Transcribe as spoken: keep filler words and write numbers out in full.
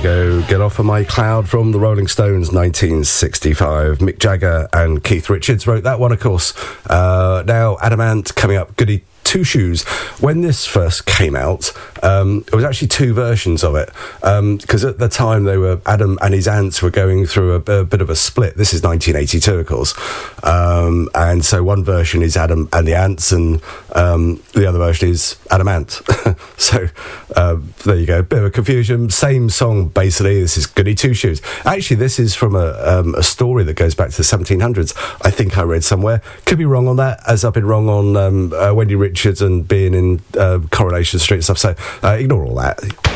go. Get Off of My Cloud from the Rolling Stones, nineteen sixty-five. Mick Jagger and Keith Richards wrote that one, of course. Uh, now, Adamant coming up. Goody Two Shoes. When this first came out, um, it was actually two versions of it, because um, at the time they were Adam and his aunts were going through a, a bit of a split. This is nineteen eighty-two, of course, um, and so one version is Adam and the Ants, and um, the other version is Adamant. So uh, there you go, bit of a confusion. Same song basically. This is Goody Two Shoes. Actually, this is from a, um, a story that goes back to the seventeen hundreds. I think I read somewhere. Could be wrong on that, as I've been wrong on um, uh, Wendy Richards and being in uh, Coronation Street and stuff, so uh, ignore all that.